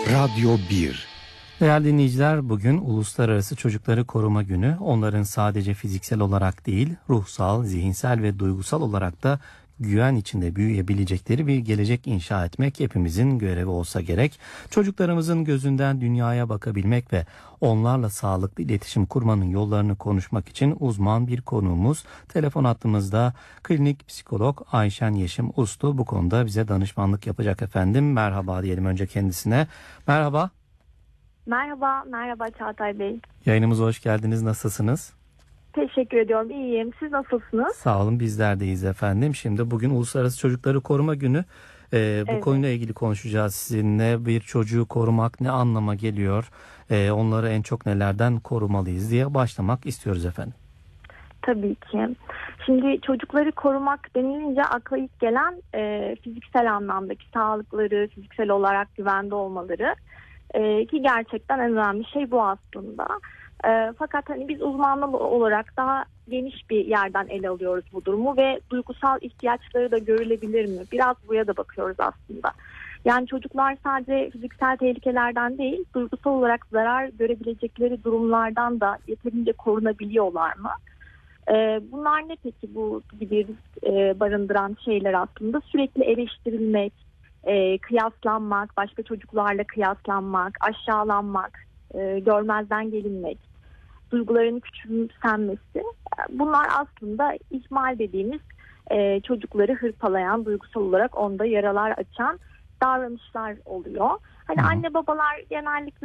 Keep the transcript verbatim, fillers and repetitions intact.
Radyo bir. Değerli dinleyiciler, bugün Uluslararası Çocukları Koruma Günü. Onların sadece fiziksel olarak değil, ruhsal, zihinsel ve duygusal olarak da güven içinde büyüyebilecekleri bir gelecek inşa etmek hepimizin görevi olsa gerek. Çocuklarımızın gözünden dünyaya bakabilmek ve onlarla sağlıklı iletişim kurmanın yollarını konuşmak için uzman bir konuğumuz telefon hattımızda. Klinik psikolog Ayşen Yeşim Uslu bu konuda bize danışmanlık yapacak efendim. Merhaba diyelim önce kendisine. Merhaba. Merhaba, merhaba Çağatay Bey. Yayınımıza hoş geldiniz. Nasılsınız? Teşekkür ediyorum, iyiyim. Siz nasılsınız? Sağ olun, bizler deyiz efendim. Şimdi bugün Uluslararası Çocukları Koruma Günü. Ee, bu Evet. konuyla ilgili konuşacağız sizinle. Bir çocuğu korumak ne anlama geliyor? Ee, onları en çok nelerden korumalıyız diye başlamak istiyoruz efendim. Tabii ki. Şimdi çocukları korumak denilince akla ilk gelen e, fiziksel anlamdaki sağlıkları, fiziksel olarak güvende olmaları. E, ki gerçekten en önemli şey bu aslında. E, fakat hani biz uzmanlar olarak daha geniş bir yerden ele alıyoruz bu durumu ve duygusal ihtiyaçları da görülebilir mi? Biraz buraya da bakıyoruz aslında. Yani çocuklar sadece fiziksel tehlikelerden değil, duygusal olarak zarar görebilecekleri durumlardan da yeterince korunabiliyorlar mı? E, bunlar ne peki bu gibi e, barındıran şeyler aslında? Sürekli eleştirilmek, e, kıyaslanmak, başka çocuklarla kıyaslanmak, aşağılanmak, e, görmezden gelinmek, duyguların küçümsenmesi. Bunlar aslında ihmal dediğimiz e, çocukları hırpalayan, duygusal olarak onda yaralar açan davranışlar oluyor. Hani Hı hı. anne babalar genellikle